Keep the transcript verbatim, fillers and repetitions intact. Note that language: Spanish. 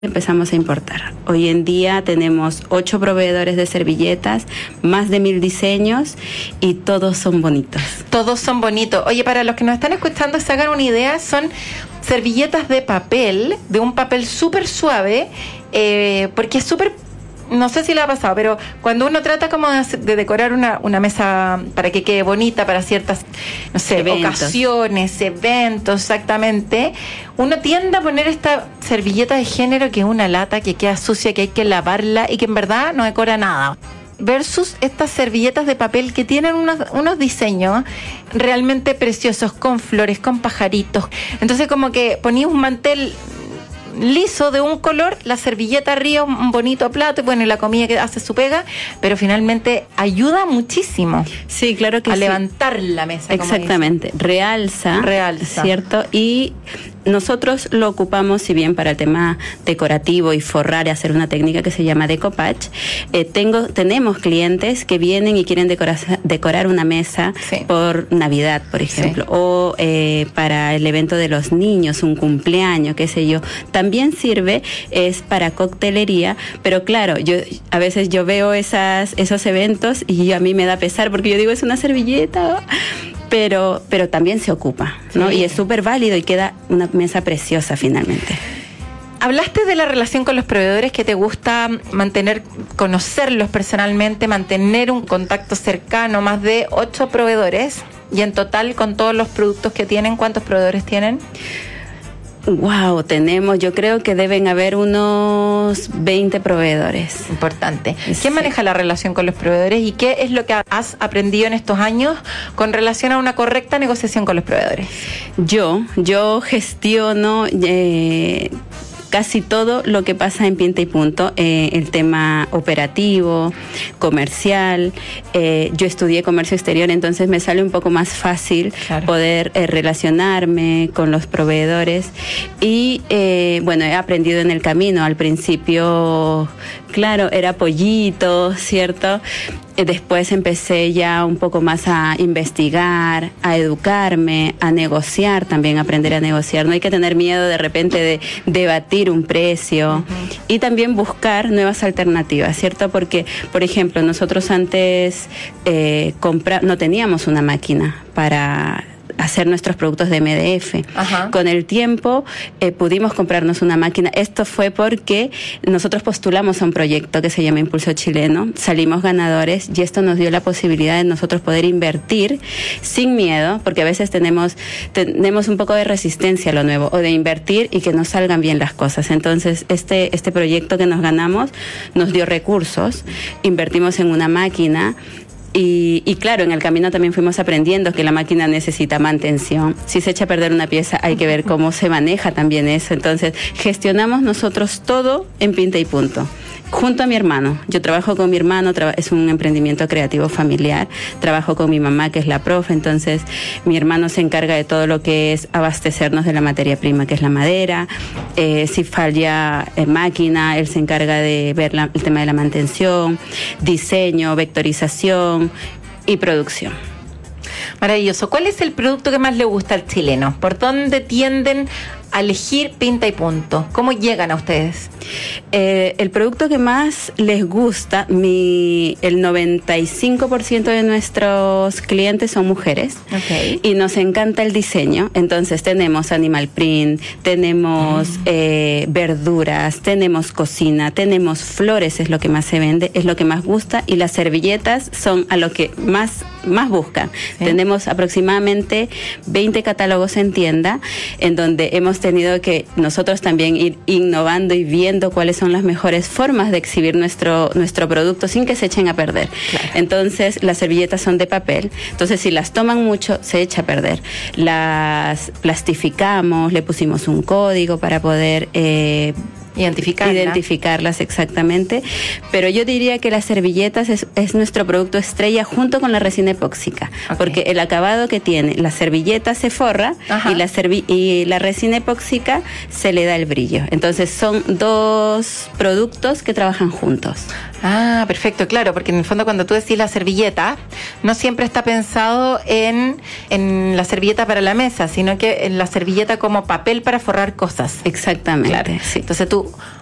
Empezamos a importar. Hoy en día tenemos ocho proveedores de servilletas, más de mil diseños y todos son bonitos. Todos son bonitos. Oye, para los que nos están escuchando, se hagan una idea, son servilletas de papel, de un papel súper suave, eh, porque es súper... No sé si le ha pasado, pero cuando uno trata como de, de decorar una, una mesa para que quede bonita para ciertas, no sé, eventos. ocasiones, eventos, exactamente, uno tiende a poner esta servilleta de género que es una lata que queda sucia, que hay que lavarla y que en verdad no decora nada. Versus estas servilletas de papel que tienen unos, unos diseños realmente preciosos, con flores, con pajaritos. Entonces como que ponía un mantel liso de un color, la servilleta arriba, un bonito plato, y bueno, y la comida que hace su pega, pero finalmente ayuda muchísimo. Sí, claro que a sí. levantar la mesa. Exactamente, realza, realza, ¿cierto? Y nosotros lo ocupamos, si bien para el tema decorativo y forrar y hacer una técnica que se llama decoupage, eh, tengo, tenemos clientes que vienen y quieren decorar, decorar una mesa sí. por Navidad, por ejemplo, sí. o eh, para el evento de los niños, un cumpleaños, qué sé yo. También sirve, es para coctelería, pero claro, yo a veces yo veo esas, esos eventos y a mí me da pesar porque yo digo, es una servilleta... Pero, pero también se ocupa, ¿no? Sí. Y es súper válido y queda una mesa preciosa finalmente. Hablaste de la relación con los proveedores, que te gusta mantener, conocerlos personalmente, mantener un contacto cercano, más de ocho proveedores. Y en total, con todos los productos que tienen, ¿cuántos proveedores tienen? Wow, tenemos, yo creo que deben haber unos veinte proveedores. Importante. Sí. ¿Quién maneja la relación con los proveedores y qué es lo que has aprendido en estos años con relación a una correcta negociación con los proveedores? Yo, yo gestiono... Eh, casi todo lo que pasa en Pinta y Punto, eh, el tema operativo, comercial. Eh, yo estudié comercio exterior, entonces me sale un poco más fácil claro. poder eh, relacionarme con los proveedores. Y eh, bueno, he aprendido en el camino. Al principio, claro, era pollito, ¿cierto? Después empecé ya un poco más a investigar, a educarme, a negociar, también aprender a negociar. No hay que tener miedo de repente de debatir un precio uh-huh. y también buscar nuevas alternativas, ¿cierto? Porque, por ejemplo, nosotros antes eh, compra- no teníamos una máquina para hacer nuestros productos de M D F. Ajá. Con el tiempo eh, pudimos comprarnos una máquina. Esto fue porque nosotros postulamos a un proyecto que se llama Impulso Chileno, salimos ganadores y esto nos dio la posibilidad de nosotros poder invertir sin miedo, porque a veces tenemos, tenemos un poco de resistencia a lo nuevo, o de invertir y que nos salgan bien las cosas. Entonces este, este proyecto que nos ganamos nos dio recursos, invertimos en una máquina. Y, y claro, en el camino también fuimos aprendiendo que la máquina necesita mantención. Si se echa a perder una pieza, hay que ver cómo se maneja también eso. Entonces, gestionamos nosotros todo en Pinta y Punto. Junto a mi hermano. Yo trabajo con mi hermano, traba, es un emprendimiento creativo familiar. Trabajo con mi mamá, que es la profe. Entonces, mi hermano se encarga de todo lo que es abastecernos de la materia prima, que es la madera. Eh, si falla eh, máquina, él se encarga de ver la, el tema de la mantención, diseño, vectorización y producción. Maravilloso. ¿Cuál es el producto que más le gusta al chileno? ¿Por dónde tienden a elegir Pinta y Punto? ¿Cómo llegan a ustedes? Eh, el producto que más les gusta, mi, el noventa y cinco por ciento de nuestros clientes son mujeres. Okay. Y nos encanta el diseño. Entonces tenemos animal print, tenemos mm. eh, verduras, tenemos cocina, tenemos flores, es lo que más se vende, es lo que más gusta, y las servilletas son a lo que más, más buscan. ¿Sí? Tenemos aproximadamente veinte catálogos en tienda, en donde hemos tenido que nosotros también ir innovando y viendo cuáles son las mejores formas de exhibir nuestro, nuestro producto sin que se echen a perder. Claro. Entonces, las servilletas son de papel, entonces si las toman mucho, se echa a perder. Las plastificamos, le pusimos un código para poder... Eh, Identificarla. Identificarlas exactamente, pero yo diría que las servilletas es, es nuestro producto estrella junto con la resina epóxica, okay. porque el acabado que tiene la servilleta se forra y la, servi- y la resina epóxica se le da el brillo. Entonces son dos productos que trabajan juntos. Ah, perfecto, claro, porque en el fondo cuando tú decís la servilleta, no siempre está pensado en, en la servilleta para la mesa, sino que en la servilleta como papel para forrar cosas. Exactamente. Claro. Sí. Entonces tú